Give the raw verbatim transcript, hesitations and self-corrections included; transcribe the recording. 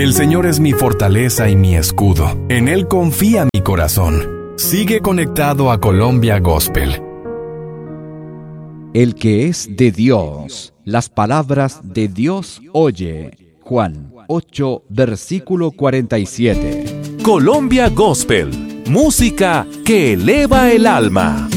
El Señor es mi fortaleza y mi escudo. En Él confía mi corazón. Sigue conectado a Colombia Gospel. El que es de Dios, las palabras de Dios oye. Juan ocho, versículo cuarenta y siete. Colombia Gospel, música que eleva el alma.